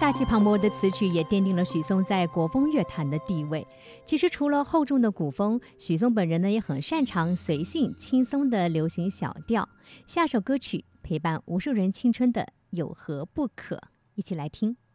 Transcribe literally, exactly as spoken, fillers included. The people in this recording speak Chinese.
大气磅礴的词曲也奠定了许嵩在国风乐坛的地位。其实除了厚重的古风，许嵩本人呢也很擅长随性轻松的流行小调。下首歌曲陪伴无数人青春的有何不可，一起来听。